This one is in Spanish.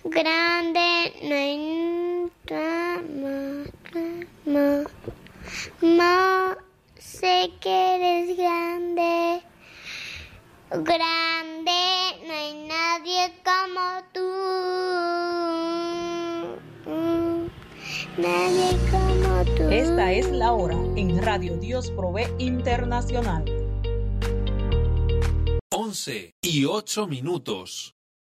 grande, no hay no sé que eres grande, grande, no hay nadie como tú, nadie como tú. Esta es la hora en Radio Dios Provee Internacional. 11:08.